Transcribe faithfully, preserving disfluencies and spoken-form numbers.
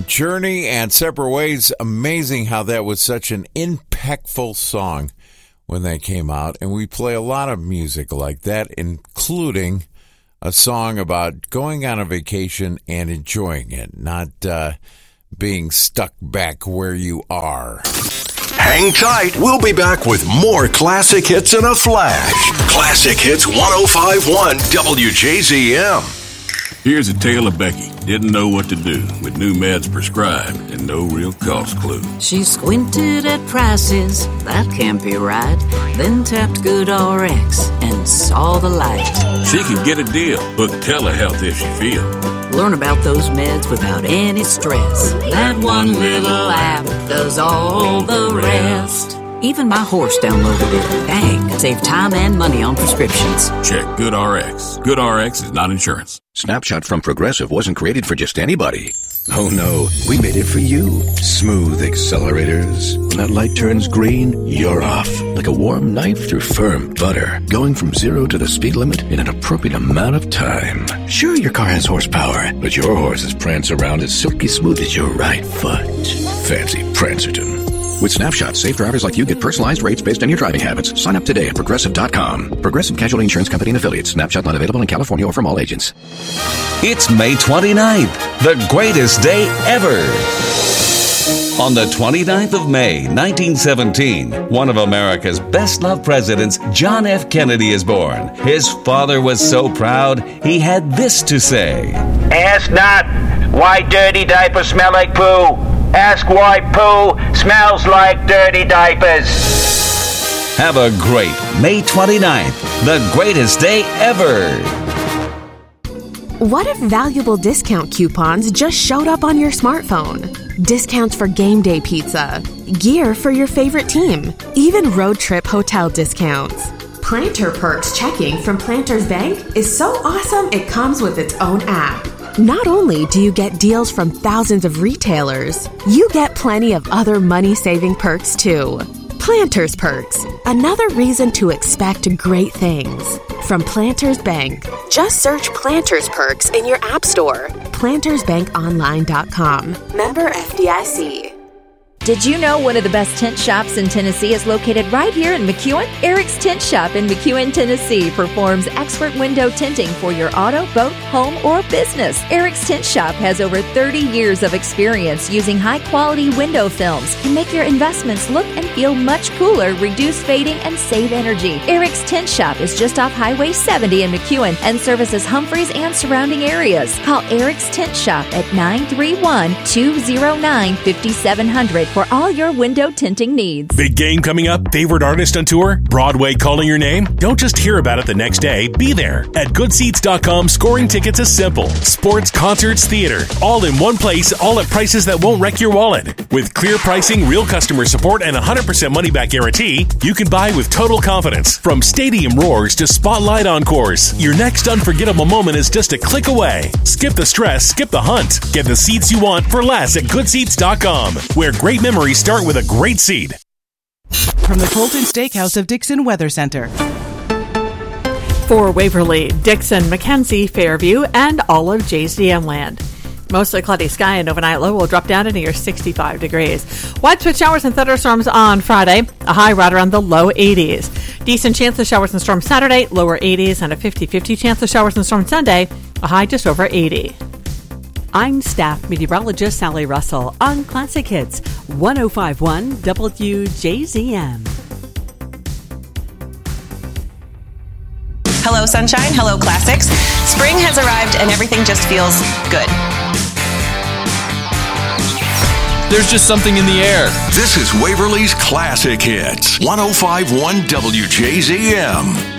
Journey and Separate Ways. Amazing how that was such an impactful song when they came out. And we play a lot of music like that, including a song about going on a vacation and enjoying it, not uh, being stuck back where you are. Hang tight. We'll be back with more classic hits in a flash. Classic Hits one oh five point one W J Z M. Here's a tale of Becky. Didn't know what to do with new meds prescribed and no real cost clue. She squinted at prices, that can't be right. Then tapped GoodRx and saw the light. She could get a deal, hook telehealth if she feel. Learn about those meds without any stress. That one little app does all the rest. Even my horse downloaded it. Dang, save time and money on prescriptions. Check GoodRx. GoodRx is not insurance. Snapshot from Progressive wasn't created for just anybody. Oh no, we made it for you. Smooth accelerators. When that light turns green, you're off. Like a warm knife through firm butter. Going from zero to the speed limit in an appropriate amount of time. Sure, your car has horsepower, but your horses prance around as silky smooth as your right foot. Fancy Prancerton. With Snapshot, safe drivers like you get personalized rates based on your driving habits. Sign up today at Progressive dot com. Progressive Casualty Insurance Company and Affiliates. Snapshot not available in California or from all agents. It's May twenty-ninth, the greatest day ever. On the twenty-ninth of May, nineteen seventeen, one of America's best-loved presidents, John F. Kennedy, is born. His father was so proud, he had this to say. Ask not why dirty diapers smell like poo. Ask why poo smells like dirty diapers. Have a great May twenty-ninth, the greatest day ever. What if valuable discount coupons just showed up on your smartphone? Discounts for game day pizza, gear for your favorite team, even road trip hotel discounts. Planter Perks checking from Planters Bank is so awesome it comes with its own app. Not only do you get deals from thousands of retailers, you get plenty of other money-saving perks too. Planters Perks, another reason to expect great things. From Planters Bank, just search Planters Perks in your app store. planters bank online dot com. Member F D I C. Did you know one of the best tint shops in Tennessee is located right here in McEwen? Eric's Tint Shop in McEwen, Tennessee performs expert window tinting for your auto, boat, home, or business. Eric's Tint Shop has over thirty years of experience using high-quality window films to make your investments look and feel much cooler, reduce fading, and save energy. Eric's Tint Shop is just off Highway seventy in McEwen and services Humphreys and surrounding areas. Call Eric's Tint Shop at nine three one, two oh nine, five seven zero zero for all your window tinting needs. Big game coming up? Favorite artist on tour? Broadway calling your name? Don't just hear about it the next day. Be there. At good seats dot com, scoring tickets is simple. Sports, concerts, theater. All in one place, all at prices that won't wreck your wallet. With clear pricing, real customer support, and one hundred percent money-back guarantee, you can buy with total confidence. From stadium roars to spotlight encores, your next unforgettable moment is just a click away. Skip the stress, skip the hunt. Get the seats you want for less at good seats dot com, where great memories start with a great seat. From the Colton Steakhouse of Dixon Weather Center. For Waverly, Dixon, McKenzie, Fairview, and all of J Z M land. Mostly cloudy sky and overnight low will drop down to near sixty-five degrees. Widespread showers and thunderstorms on Friday, a high right around the low eighties. Decent chance of showers and storms Saturday, lower eighties, and a fifty-fifty chance of showers and storms Sunday, a high just over eighty. I'm staff meteorologist Sally Russell on Classic Hits one oh five point one W J Z M. Hello, sunshine. Hello, classics. Spring has arrived and everything just feels good. There's just something in the air. This is Waverly's Classic Hits one oh five point one W J Z M.